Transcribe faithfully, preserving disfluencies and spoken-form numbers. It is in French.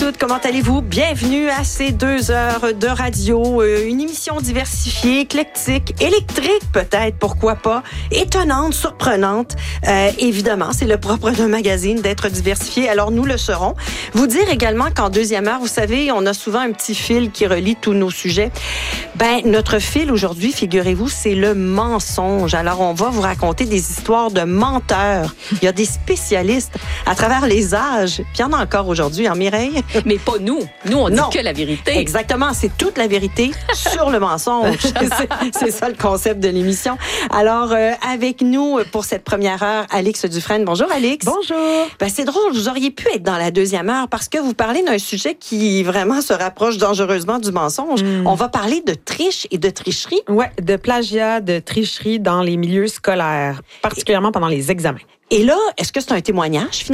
toutes, comment allez-vous? Bienvenue à ces deux heures de radio, euh, une émission diversifiée, éclectique, électrique peut-être, pourquoi pas, étonnante, surprenante. Euh, évidemment, c'est le propre d'un magazine d'être diversifié, alors nous le serons. Vous dire également qu'en deuxième heure, vous savez, on a souvent un petit fil qui relie tous nos sujets. Ben, notre fil aujourd'hui, figurez-vous, c'est le mensonge. Alors, on va vous raconter des histoires de menteurs. Il y a des spécialistes à travers les âges. Puis il y en a encore aujourd'hui, hein, Mireille? Mais pas nous. Nous, on dit non. que la vérité. Exactement. C'est toute la vérité sur le mensonge. c'est, c'est ça le concept de l'émission. Alors, euh, avec nous pour cette première heure, Alix Dufresne. Bonjour, Alix. Bonjour. Ben, c'est drôle. Vous auriez pu être dans la deuxième heure parce que vous parlez d'un sujet qui vraiment se rapproche dangereusement du mensonge. Mm. On va parler de triche et de tricherie. Ouais, de plagiat, de tricherie dans les milieux scolaires, particulièrement pendant les examens. Et là, est-ce que c'est un témoignage, finalement?